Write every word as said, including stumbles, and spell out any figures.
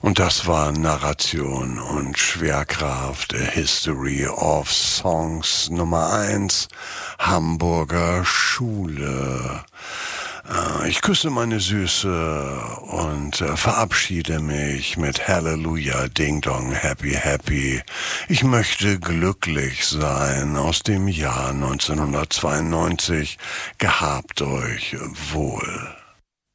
Und das war Narration und Schwerkraft, A History of Songs Nummer eins, Hamburger Schule. Ich küsse meine Süße und verabschiede mich mit Halleluja, Ding Dong, Happy Happy. Ich möchte glücklich sein aus dem Jahr neunzehnhundertzweiundneunzig. Gehabt euch wohl.